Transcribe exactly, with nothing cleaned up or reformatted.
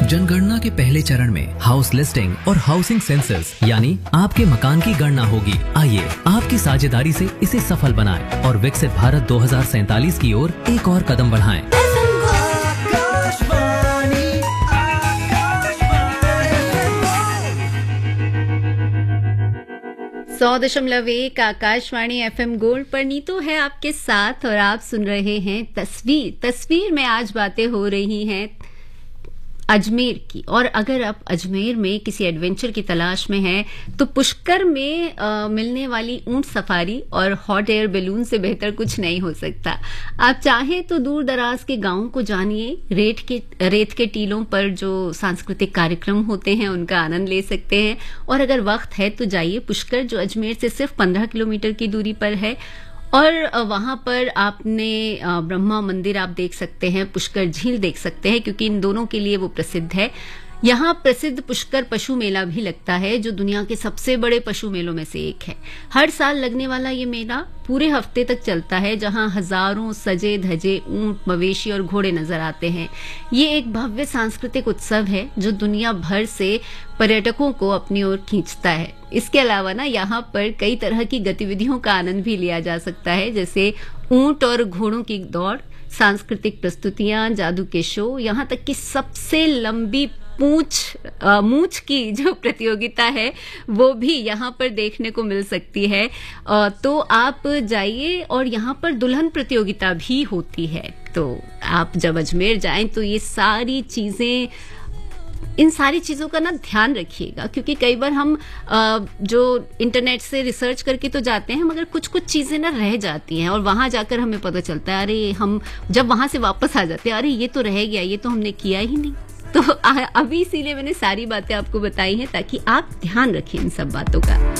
जनगणना के पहले चरण में हाउस लिस्टिंग और हाउसिंग सेंसस यानी आपके मकान की गणना होगी। आइए आपकी साझेदारी से इसे सफल बनाएं और विकसित भारत दो हज़ार सैंतालीस की ओर एक और कदम बढ़ाएं। सौ दशमलव एक आकाशवाणी एफएम गोल्ड पर नीतू है आपके साथ और आप सुन रहे हैं तस्वीर। तस्वीर में आज बातें हो रही हैं अजमेर की, और अगर आप अजमेर में किसी एडवेंचर की तलाश में हैं तो पुष्कर में आ, मिलने वाली ऊंट सफारी और हॉट एयर बैलून से बेहतर कुछ नहीं हो सकता। आप चाहें तो दूर दराज के गांवों को जानिए, रेत के रेत के टीलों पर जो सांस्कृतिक कार्यक्रम होते हैं उनका आनंद ले सकते हैं, और अगर वक्त है तो जाइए पुष्कर जो अजमेर से सिर्फ पंद्रह किलोमीटर की दूरी पर है। और वहां पर आपने ब्रह्मा मंदिर आप देख सकते हैं, पुष्कर झील देख सकते हैं, क्योंकि इन दोनों के लिए वो प्रसिद्ध है। यहाँ प्रसिद्ध पुष्कर पशु मेला भी लगता है जो दुनिया के सबसे बड़े पशु मेलों में से एक है। हर साल लगने वाला ये मेला पूरे हफ्ते तक चलता है, जहाँ हजारों सजे धजे ऊंट, मवेशी और घोड़े नजर आते हैं। ये एक भव्य सांस्कृतिक उत्सव है जो दुनिया भर से पर्यटकों को अपनी ओर खींचता है। इसके अलावा ना यहाँ पर कई तरह की गतिविधियों का आनंद भी लिया जा सकता है, जैसे ऊंट और घोड़ों की दौड़, सांस्कृतिक प्रस्तुतियां, जादू के शो, यहाँ तक कि सबसे लंबी पूंछ मूंछ की जो प्रतियोगिता है वो भी यहाँ पर देखने को मिल सकती है। आ, तो आप जाइए, और यहाँ पर दुल्हन प्रतियोगिता भी होती है। तो आप जब अजमेर जाएं तो ये सारी चीजें इन सारी चीज़ों का ना ध्यान रखिएगा, क्योंकि कई बार हम आ, जो इंटरनेट से रिसर्च करके तो जाते हैं मगर कुछ कुछ चीज़ें ना रह जाती हैं, और वहाँ जाकर हमें पता चलता है अरे हम जब वहाँ से वापस आ जाते हैं अरे ये तो रह गया, ये तो हमने किया ही नहीं। तो अभी इसीलिए मैंने सारी बातें आपको बताई हैं ताकि आप ध्यान रखें इन सब बातों का।